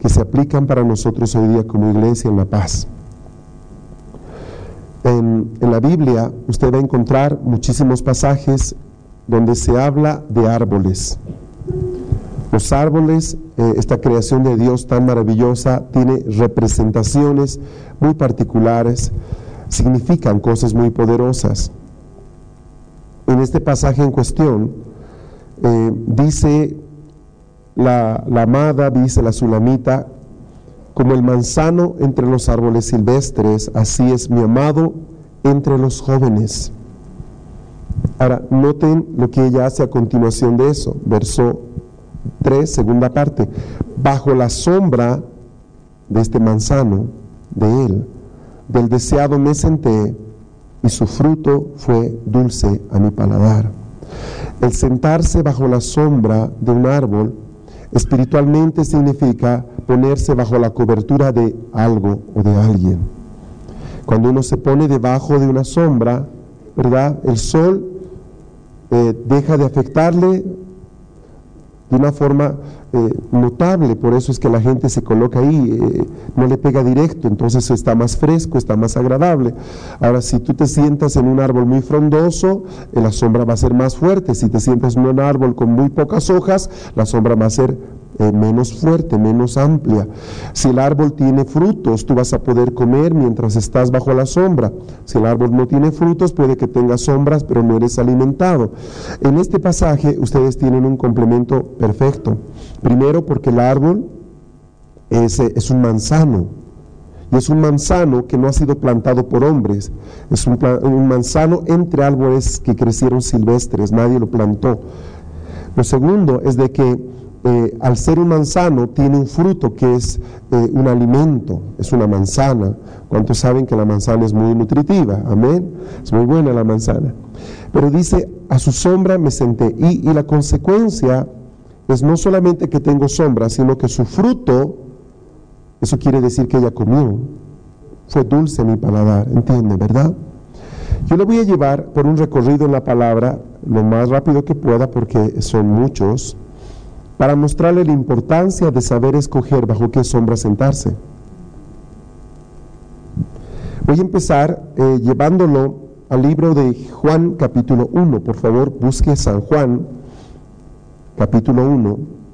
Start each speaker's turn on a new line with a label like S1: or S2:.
S1: que se aplican para nosotros hoy día como iglesia en La Paz. En la Biblia usted va a encontrar muchísimos pasajes donde se habla de árboles. Los árboles, esta creación de Dios tan maravillosa, tiene representaciones muy particulares, significan cosas muy poderosas. En este pasaje en cuestión, dice la amada, dice la sulamita, como el manzano entre los árboles silvestres, así es mi amado entre los jóvenes. Ahora, noten lo que ella hace a continuación de eso, verso 3, segunda parte. Bajo la sombra de este manzano, de él, del deseado me senté, y su fruto fue dulce a mi paladar. El sentarse bajo la sombra de un árbol, espiritualmente significa ponerse bajo la cobertura de algo o de alguien. Cuando uno se pone debajo de una sombra, ¿verdad? El sol deja de afectarle de una forma notable, por eso es que la gente se coloca ahí, no le pega directo, entonces está más fresco, está más agradable. Ahora, si tú te sientas en un árbol muy frondoso, la sombra va a ser más fuerte. Si te sientas en un árbol con muy pocas hojas, la sombra va a ser menos fuerte, menos amplia. Si el árbol tiene frutos, tú vas a poder comer mientras estás bajo la sombra. Si el árbol no tiene frutos, puede que tenga sombras, pero no eres alimentado. En este pasaje ustedes tienen un complemento perfecto. Primero, porque el árbol es un manzano, y es un manzano que no ha sido plantado por hombres, es un manzano entre árboles que crecieron silvestres, nadie lo plantó. Lo segundo es de que al ser un manzano tiene un fruto que es un alimento, es una manzana. ¿Cuántos saben que la manzana es muy nutritiva? Amén, es muy buena la manzana. Pero dice, a su sombra me senté, y la consecuencia es no solamente que tengo sombra, sino que su fruto, eso quiere decir que ella comió, fue dulce en mi paladar, ¿entiende, verdad? Yo le voy a llevar por un recorrido en la palabra lo más rápido que pueda, porque son muchos, para mostrarle la importancia de saber escoger bajo qué sombra sentarse. Voy a empezar llevándolo al libro de Juan capítulo 1, por favor, busque San Juan capítulo 1.